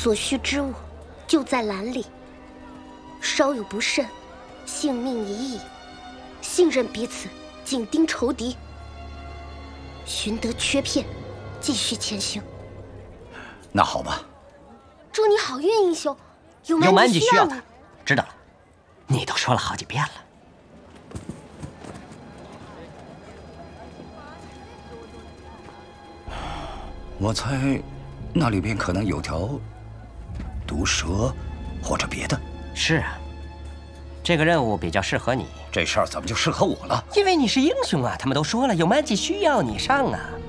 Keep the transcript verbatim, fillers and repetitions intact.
所需之物就在篮里，稍有不慎，性命已矣。信任彼此，紧盯仇敌，寻得缺片，继续前行。 那好吧。 祝你好运，英雄。有有蛮吉吉需要你。 他，知道了。你都说了好几遍了。 我猜，那里边可能有条毒蛇，或者别的。 是啊，这个任务比较适合你。 这事儿怎么就适合我了？ 因为你是英雄啊！他们都说了，有蛮吉需要你上啊。